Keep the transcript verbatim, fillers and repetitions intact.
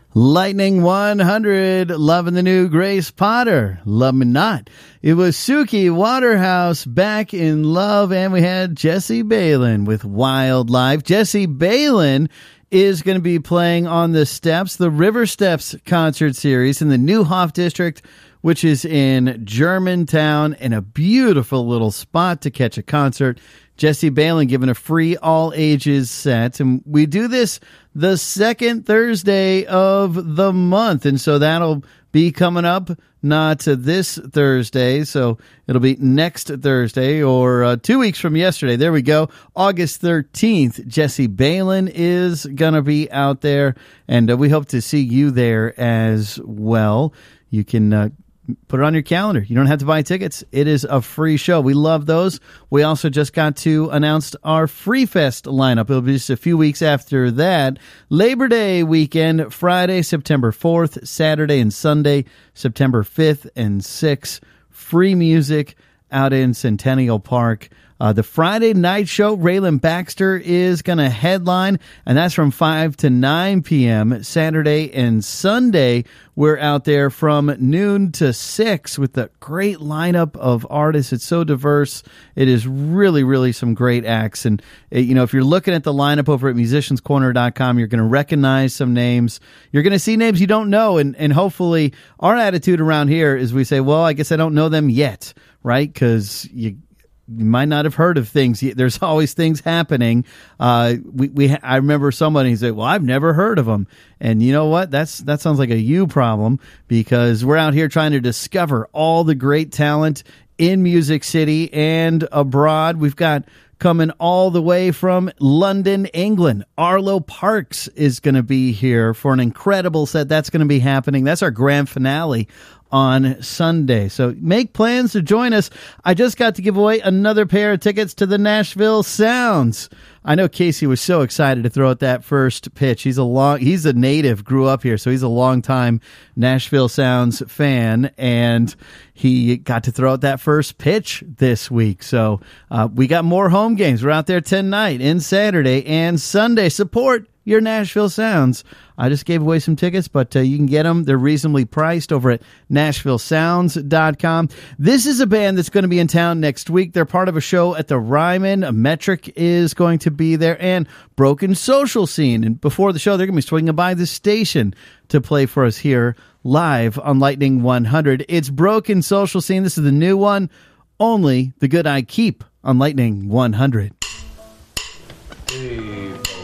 Lightning one hundred, loving the new Grace Potter, Love Me Not. It was Suki Waterhouse, Back in Love, and we had Jesse Balin with Wildlife. Jesse Balin is going to be playing on the Steps, the River Steps concert series in the Neuhoff District, which is in Germantown, and a beautiful little spot to catch a concert. Jesse Balin giving a free all-ages set. And we do this the second Thursday of the month. And so that'll be coming up, not this Thursday. So it'll be next Thursday, or uh, two weeks from yesterday. There we go. August thirteenth, Jesse Balin is going to be out there. And uh, we hope to see you there as well. You can uh, put it on your calendar. You don't have to buy tickets. It is a free show. We love those. We also just got to announce our Free Fest lineup. It'll be just a few weeks after that. Labor Day weekend, Friday, September fourth, Saturday and Sunday, September fifth and sixth. Free music out in Centennial Park. Uh, the Friday night show, Raylan Baxter is going to headline, and that's from five to nine p.m. Saturday and Sunday, we're out there from noon to six with a great lineup of artists. It's so diverse. It is really, really some great acts. And, you know, if you're looking at the lineup over at musicians corner dot com, you're going to recognize some names. You're going to see names you don't know. And, and hopefully our attitude around here is we say, well, I guess I don't know them yet, right? Because you You might not have heard of things. There's always things happening. Uh, we, we, I remember somebody said, well, I've never heard of them. And you know what? That's, that sounds like a you problem, because we're out here trying to discover all the great talent in Music City and abroad. We've got coming all the way from London, England. Arlo Parks is going to be here for an incredible set. That's going to be happening. That's our grand finale on Sunday. So make plans to join us. I just got to give away another pair of tickets to the Nashville Sounds. I know Casey was so excited to throw out that first pitch. He's a long, he's a native, grew up here, so he's a longtime Nashville Sounds fan, and he got to throw out that first pitch this week. So uh, we got more home games. We're out there tonight and Saturday and Sunday. Support your Nashville Sounds. I just gave away some tickets, but uh, you can get them. They're reasonably priced over at nashville sounds dot com. This is a band that's going to be in town next week. They're part of a show at the Ryman. Metric is going to be there, and Broken Social Scene. And before the show, they're going to be swinging by the station to play for us here live on Lightning one hundred. It's Broken Social Scene. This is the new one. Only the Good I Keep on Lightning one hundred.